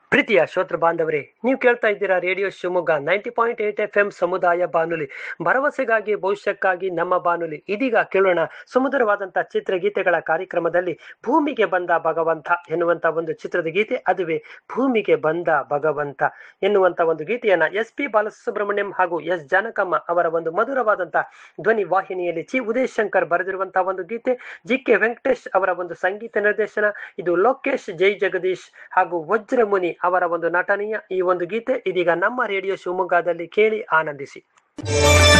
ಪ್ರೀತಿಯ ಶ್ರೋತೃ ಬಾಂಧವರೇ, ನೀವು ಕೇಳ್ತಾ ಇದ್ದೀರಾ ರೇಡಿಯೋ ಶಿವಮೊಗ್ಗ 90.8 FM ಸಮುದಾಯ ಬಾನುಲಿ, ಭರವಸೆಗಾಗಿ ಭವಿಷ್ಯಕ್ಕಾಗಿ ನಮ್ಮ ಬಾನುಲಿ. ಇದೀಗ ಕೇಳೋಣ ಸುಮಧುರವಾದಂತಹ ಚಿತ್ರಗೀತೆಗಳ ಕಾರ್ಯಕ್ರಮದಲ್ಲಿ ಭೂಮಿಗೆ ಬಂದ ಭಗವಂತ ಎನ್ನುವಂತ ಒಂದು ಚಿತ್ರದ ಗೀತೆ. ಅದುವೇ ಭೂಮಿಗೆ ಬಂದ ಭಗವಂತ ಎನ್ನುವಂತ ಒಂದು ಗೀತೆಯನ್ನ SP ಬಾಲಸುಬ್ರಹ್ಮಣ್ಯಂ ಹಾಗೂ S ಜಾನಕಮ್ಮ ಅವರ ಒಂದು ಮಧುರವಾದಂತಹ ಧ್ವನಿ ವಾಹಿನಿಯಲ್ಲಿ ಉದಯ್ ಶಂಕರ್ ಬರೆದಿರುವಂತಹ ಒಂದು ಗೀತೆ. GK ವೆಂಕಟೇಶ್ ಅವರ ಒಂದು ಸಂಗೀತ ನಿರ್ದೇಶನ. ಇದು ಲೋಕೇಶ್ ಜೈ ಜಗದೀಶ್ ಹಾಗೂ ವಜ್ರಮುನಿ ಅವರ ಒಂದು ನಟನೆಯ ಈ ಒಂದು ಗೀತೆ ಇದೀಗ ನಮ್ಮ ರೇಡಿಯೋ ಶಿವಮೊಗ್ಗದಲ್ಲಿ ಕೇಳಿ ಆನಂದಿಸಿ.